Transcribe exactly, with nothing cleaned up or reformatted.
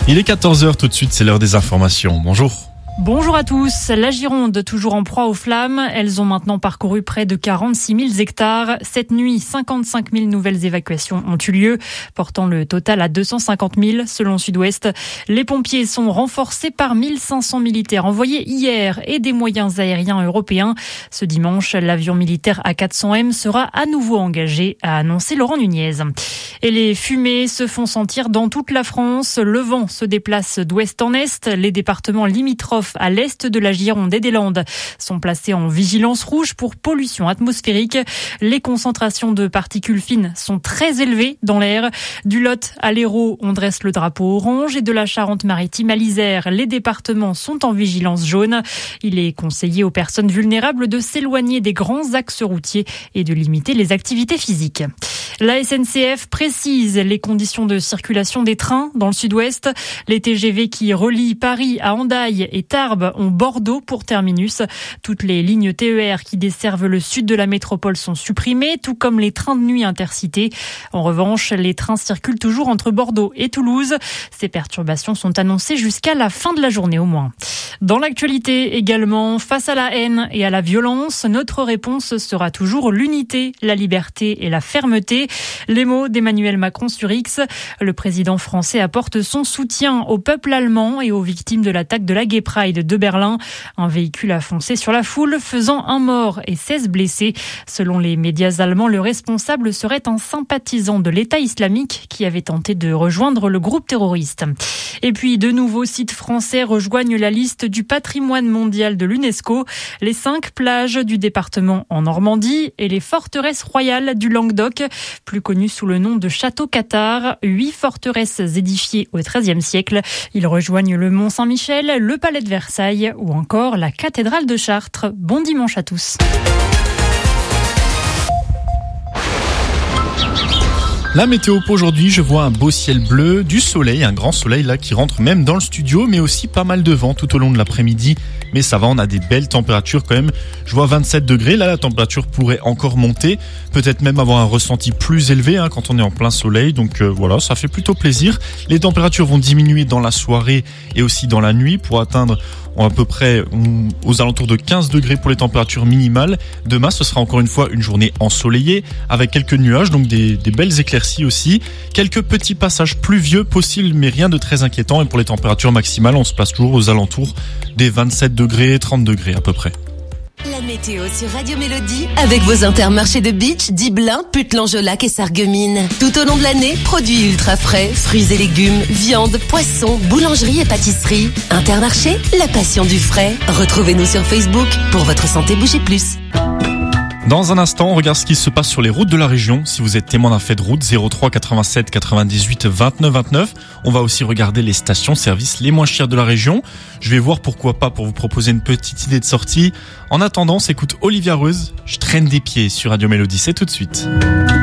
Il est quatorze heures tout de suite, c'est l'heure des informations. Bonjour. Bonjour à tous. La Gironde, toujours en proie aux flammes. Elles ont maintenant parcouru près de quarante-six mille hectares. Cette nuit, cinquante-cinq mille nouvelles évacuations ont eu lieu, portant le total à deux cent cinquante mille selon Sud-Ouest. Les pompiers sont renforcés par mille cinq cents militaires envoyés hier et des moyens aériens européens. Ce dimanche, l'avion militaire A quatre cents M sera à nouveau engagé, a annoncé Laurent Nunez. Et les fumées se font sentir dans toute la France. Le vent se déplace d'ouest en est. Les départements limitrophes à l'est de la Gironde et des Landes sont placés en vigilance rouge pour pollution atmosphérique. Les concentrations de particules fines sont très élevées dans l'air. Du Lot à l'Hérault, on dresse le drapeau orange et de la Charente-Maritime à l'Isère, les départements sont en vigilance jaune. Il est conseillé aux personnes vulnérables de s'éloigner des grands axes routiers et de limiter les activités physiques. La S N C F précise les conditions de circulation des trains dans le sud-ouest. Les T G V qui relient Paris à Hendaye et Tarbes ont Bordeaux pour terminus. Toutes les lignes T E R qui desservent le sud de la métropole sont supprimées, tout comme les trains de nuit intercités. En revanche, les trains circulent toujours entre Bordeaux et Toulouse. Ces perturbations sont annoncées jusqu'à la fin de la journée au moins. Dans l'actualité également, face à la haine et à la violence, notre réponse sera toujours l'unité, la liberté et la fermeté. Les mots d'Emmanuel Macron sur X. Le président français apporte son soutien au peuple allemand et aux victimes de l'attaque de la Gay Pride de Berlin. Un véhicule a foncé sur la foule, faisant un mort et seize blessés. Selon les médias allemands, le responsable serait un sympathisant de l'État islamique qui avait tenté de rejoindre le groupe terroriste. Et puis, de nouveaux sites français rejoignent la liste du patrimoine mondial de l'UNESCO. Les cinq plages du département en Normandie et les forteresses royales du Languedoc, plus connues sous le nom de Château Cathare. Huit forteresses édifiées au treizième siècle. Ils rejoignent le Mont Saint-Michel, le Palais de Versailles ou encore la cathédrale de Chartres. Bon dimanche à tous. La météo pour aujourd'hui, je vois un beau ciel bleu, du soleil, un grand soleil là qui rentre même dans le studio, mais aussi pas mal de vent tout au long de l'après-midi. Mais ça va, on a des belles températures quand même. Je vois vingt-sept degrés, là la température pourrait encore monter, peut-être même avoir un ressenti plus élevé hein, quand on est en plein soleil. Donc euh, voilà, ça fait plutôt plaisir. Les températures vont diminuer dans la soirée et aussi dans la nuit pour atteindre à peu près aux alentours de quinze degrés pour les températures minimales. Demain, ce sera encore une fois une journée ensoleillée avec quelques nuages, donc des, des belles éclaircies aussi. Quelques petits passages pluvieux possibles, mais rien de très inquiétant. Et pour les températures maximales, on se place toujours aux alentours des vingt-sept degrés, trente degrés à peu près. La météo sur Radio Mélodie avec vos intermarchés de Beach, Diblin, Putlangeolac et Sarreguemines. Tout au long de l'année, produits ultra frais, fruits et légumes, viande, poissons, boulangerie et pâtisserie. Intermarché, la passion du frais. Retrouvez-nous sur Facebook. Pour votre santé, bougez plus. Dans un instant, on regarde ce qui se passe sur les routes de la région. Si vous êtes témoin d'un fait de route, zéro trois quatre-vingt-sept quatre-vingt-dix-huit vingt-neuf vingt-neuf. On va aussi regarder les stations-service les moins chères de la région. Je vais voir pourquoi pas pour vous proposer une petite idée de sortie. En attendant, s'écoute Olivia Reuse. Je traîne des pieds sur Radio Mélodie. C'est tout de suite.